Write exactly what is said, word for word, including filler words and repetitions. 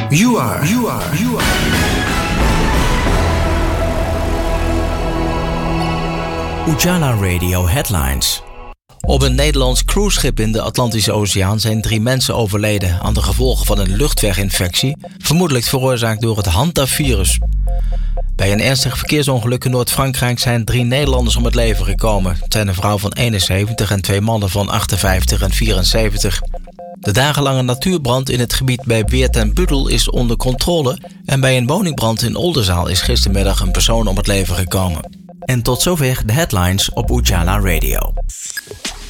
You are, you are, you are. Ujala Radio Headlines. Op een Nederlands cruiseschip in de Atlantische Oceaan zijn drie mensen overleden aan de gevolgen van een luchtweginfectie, vermoedelijk veroorzaakt door het hantavirus. Bij een ernstig verkeersongeluk in Noord-Frankrijk zijn drie Nederlanders om het leven gekomen. Het zijn een vrouw van eenenzeventig en twee mannen van achtenvijftig en vierenzeventig. De dagenlange natuurbrand in het gebied bij Weert en Budel is onder controle en bij een woningbrand in Oldenzaal is gistermiddag een persoon om het leven gekomen. En tot zover de headlines op Ujala Radio.